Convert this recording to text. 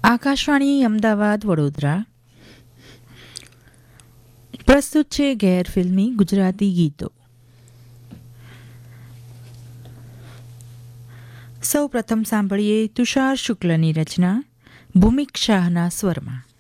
આકાશવાણી અમદાવાદ વડોદરા પ્રસ્તુત છે ગેર ફિલ્મી ગુજરાતી ગીતો. સૌ પ્રથમ સાંભળીએ તુષાર શુક્લની રચના ભૂમિક શાહના સ્વરમાં.